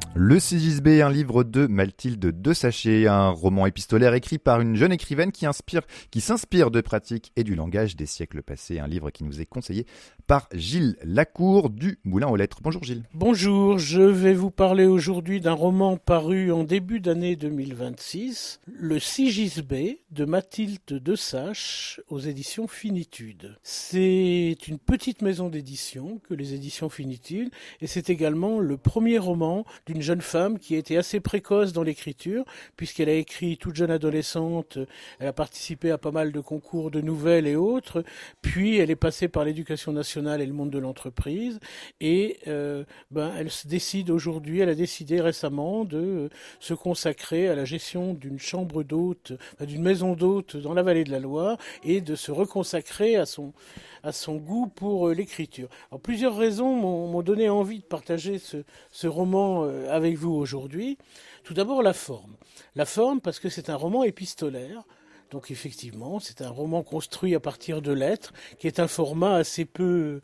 Le Sigisbé, un livre de Mathilde Dessacher, un roman épistolaire écrit par une jeune écrivaine qui s'inspire de pratiques et du langage des siècles passés. Un livre qui nous est conseillé par Gilles Lacour du Moulin aux Lettres. Bonjour Gilles. Bonjour, je vais vous parler aujourd'hui d'un roman paru en début d'année 2026, Le Sigisbé de Mathilde Dessacher aux éditions Finitude. C'est une petite maison d'édition que les éditions Finitude et c'est également le premier roman d'une jeune femme qui a été assez précoce dans l'écriture puisqu'elle a écrit toute jeune adolescente, elle a participé à pas mal de concours de nouvelles et autres, puis elle est passée par l'éducation nationale et le monde de l'entreprise et elle a décidé récemment de se consacrer à la gestion d'une chambre d'hôte, d'une maison d'hôte dans la vallée de la Loire et de se reconsacrer à son goût pour l'écriture. Alors, plusieurs raisons m'ont donné envie de partager ce roman avec vous aujourd'hui. Tout d'abord la forme. La forme parce que c'est un roman épistolaire. Donc effectivement, c'est un roman construit à partir de lettres, qui est un format assez peu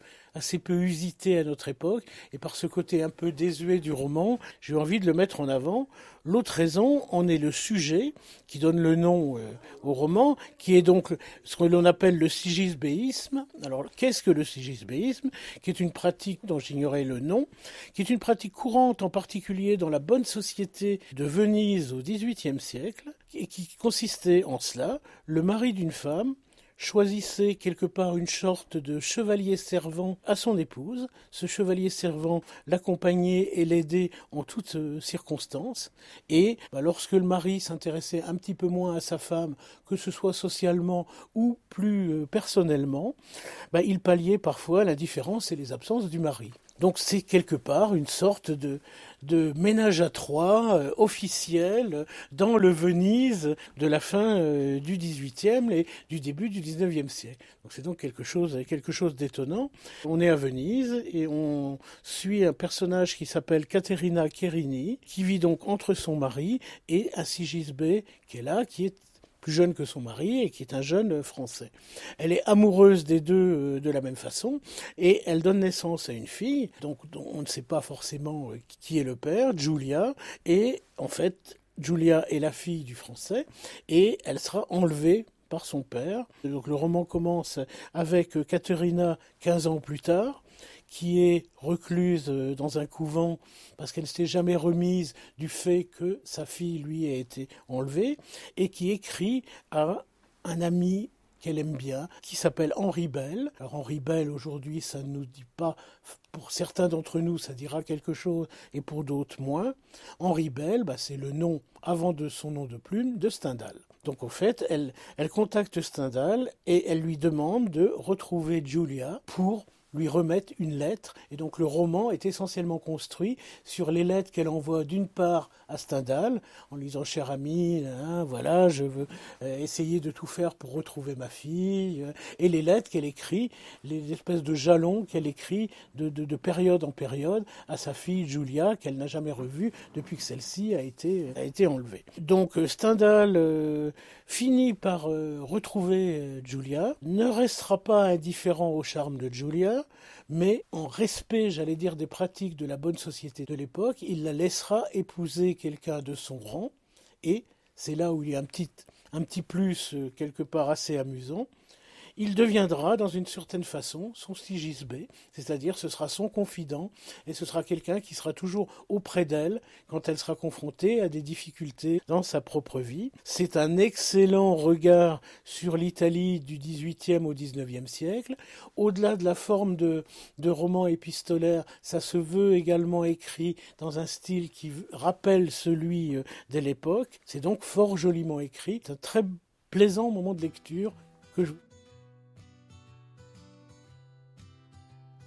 usité à notre époque, et par ce côté un peu désuet du roman, j'ai eu envie de le mettre en avant. L'autre raison en est le sujet, qui donne le nom au roman, qui est donc ce que l'on appelle le sigisbéisme. Alors, qu'est-ce que le sigisbéisme ? Qui est une pratique dont j'ignorais le nom, qui est une pratique courante, en particulier dans la bonne société de Venise au XVIIIe siècle, et qui consistait en cela: le mari d'une femme choisissait quelque part une sorte de chevalier servant à son épouse. Ce chevalier servant l'accompagnait et l'aidait en toutes circonstances. Et lorsque le mari s'intéressait un petit peu moins à sa femme, que ce soit socialement ou plus personnellement, il palliait parfois l'indifférence et les absences du mari. Donc c'est quelque part une sorte de ménage à trois officiel dans le Venise de la fin du XVIIIe et du début du XIXe siècle. Donc c'est donc quelque chose d'étonnant. On est à Venise et on suit un personnage qui s'appelle Caterina Cherini, qui vit donc entre son mari et un Sigisbé qui est là, qui est plus jeune que son mari et qui est un jeune Français. Elle est amoureuse des deux de la même façon et elle donne naissance à une fille, donc dont on ne sait pas forcément qui est le père, Giulia, et en fait Giulia est la fille du Français et elle sera enlevée par son père. Donc le roman commence avec Caterina 15 ans plus tard, qui est recluse dans un couvent parce qu'elle ne s'est jamais remise du fait que sa fille lui a été enlevée, et qui écrit à un ami qu'elle aime bien, qui s'appelle Henri Belle. Alors Henri Belle, aujourd'hui, ça ne nous dit pas, pour certains d'entre nous, ça dira quelque chose, et pour d'autres moins. Henri Belle, c'est le nom, avant de son nom de plume, de Stendhal. Donc au fait, elle contacte Stendhal et elle lui demande de retrouver Giulia pour lui remettre une lettre. Et donc le roman est essentiellement construit sur les lettres qu'elle envoie d'une part à Stendhal, en lui disant: cher ami, voilà, je veux essayer de tout faire pour retrouver ma fille, et les lettres qu'elle écrit, les espèces de jalons qu'elle écrit de période en période à sa fille Giulia, qu'elle n'a jamais revue depuis que celle-ci a été enlevée. Donc Stendhal finit par retrouver Giulia, ne restera pas indifférent au charme de Giulia, mais en respect, j'allais dire, des pratiques de la bonne société de l'époque, il la laissera épouser quelqu'un de son rang, et c'est là où il y a un petit plus quelque part assez amusant. Il deviendra, dans une certaine façon, son Sigisbé, c'est-à-dire ce sera son confident, et ce sera quelqu'un qui sera toujours auprès d'elle quand elle sera confrontée à des difficultés dans sa propre vie. C'est un excellent regard sur l'Italie du XVIIIe au XIXe siècle. Au-delà de la forme de roman épistolaire, ça se veut également écrit dans un style qui rappelle celui de l'époque. C'est donc fort joliment écrit. C'est un très plaisant moment de lecture que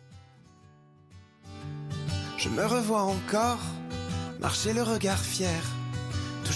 Je me revois encore marcher le regard fier